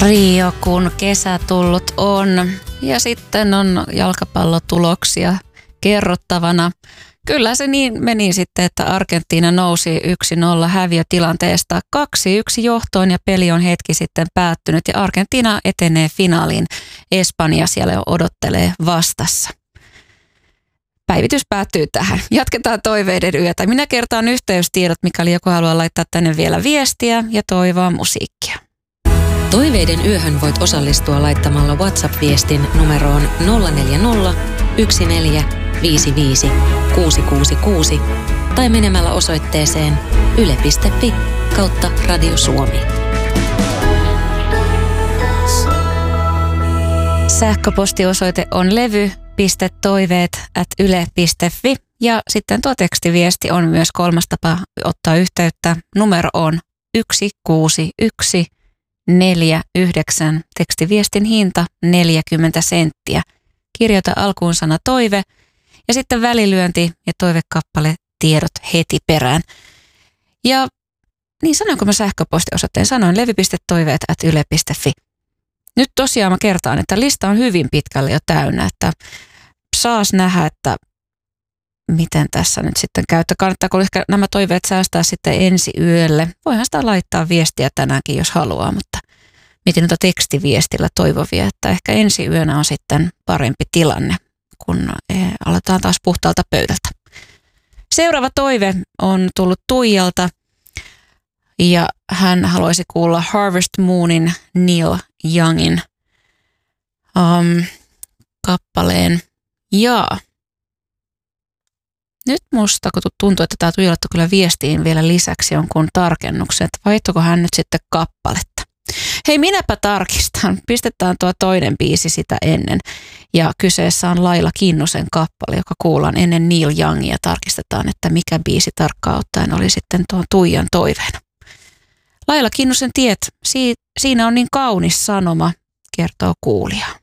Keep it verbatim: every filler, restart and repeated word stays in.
Rio, kun kesä tullut on ja sitten on jalkapallotuloksia kerrottavana. Kyllä se niin meni sitten, että Argentiina nousi yksi nolla häviötilanteesta kaksi yksi johtoon ja peli on hetki sitten päättynyt ja Argentiina etenee finaaliin. Espanja siellä odottelee vastassa. Päivitys päättyy tähän. Jatketaan toiveiden yötä. Minä kertaan yhteystiedot, mikäli joku haluaa laittaa tänne vielä viestiä ja toivoa musiikkia. Toiveiden yöhön voit osallistua laittamalla WhatsApp-viestin numeroon nolla neljä nolla, yksi neljä, viisi viisi, kuusi kuusi kuusi tai menemällä osoitteeseen yle piste fi kautta Radio Suomi. Sähköpostiosoite on levy piste toiveet ät yle piste fi ja sitten tuo tekstiviesti on myös kolmas tapa ottaa yhteyttä. Numero on yksi kuusi yksi neljä yhdeksän. Tekstiviestin hinta neljäkymmentä senttiä. Kirjoita alkuun sana toive ja sitten välilyönti ja toivekappale tiedot heti perään. Ja niin sanoinko mä sähköpostiosoitteen? Sanoin levy piste toiveet ät yle piste fi. Nyt tosiaan mä kertaan, että lista on hyvin pitkälle jo täynnä, että saas nähdä, että miten tässä nyt sitten käy. Kannattaako ehkä nämä toiveet säästää sitten ensi yölle? Voihan sitä laittaa viestiä tänäänkin, jos haluaa, mutta mietin noita tekstiviestillä toivovia, että ehkä ensi yönä on sitten parempi tilanne, kun aletaan taas puhtaalta pöydältä. Seuraava toive on tullut Tuijalta ja hän haluaisi kuulla Harvest Moonin Neil Youngin um, kappaleen. Ja nyt musta, kun tuntuu, että tämä Tuijalta kyllä viestiin vielä lisäksi jonkun tarkennuksen, että vaihtoiko hän nyt sitten kappaletta. Hei, minäpä tarkistan. Pistetään tuo toinen biisi sitä ennen. Ja kyseessä on Laila Kinnusen kappale, joka kuullaan ennen Neil Youngia. Tarkistetaan, että mikä biisi tarkkaan ottaen oli sitten tuon Tuijan toiveena. Laila Kinnusen tiet, si- siinä on niin kaunis sanoma, kertoo kuulija.